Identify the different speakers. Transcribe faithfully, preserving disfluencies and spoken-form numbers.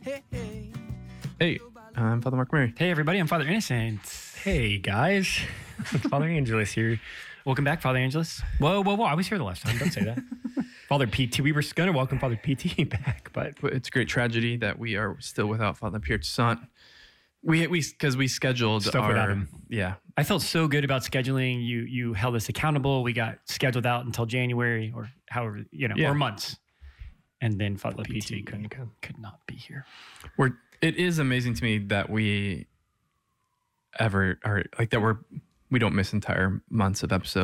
Speaker 1: Hey, I'm Father Mark Murray.
Speaker 2: Hey, everybody, I'm Father Innocent.
Speaker 3: Hey, guys. Father Angelus here.
Speaker 2: Welcome back, Father Angelus. Whoa, whoa, whoa. I was here the last time. Don't say that. Father P T. We were going to welcome Father P T back, but...
Speaker 1: But it's a great tragedy that we are still without Father Pierre Toussaint. We, we, because we scheduled
Speaker 2: Stuff
Speaker 1: our...
Speaker 2: without him.
Speaker 1: Yeah.
Speaker 2: I felt so good about scheduling. You you held us accountable. We got scheduled out until January or however, you know,
Speaker 1: Yeah.
Speaker 2: or months. And then Father
Speaker 3: P
Speaker 2: P
Speaker 3: T
Speaker 2: T
Speaker 3: couldn't
Speaker 2: could,
Speaker 3: come.
Speaker 2: could not be here.
Speaker 1: We're, it is amazing to me that we ever are, like that we're, we don't miss entire months of episodes.